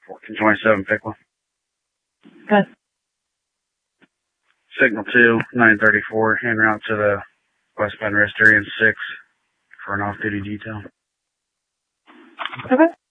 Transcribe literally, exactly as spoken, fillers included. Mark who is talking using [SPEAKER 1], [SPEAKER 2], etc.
[SPEAKER 1] fourteen twenty-seven, Pickle.
[SPEAKER 2] Good.
[SPEAKER 1] Signal two, nine thirty-four, en route to the West Bend Rest Area six for an off-duty detail.
[SPEAKER 2] Okay.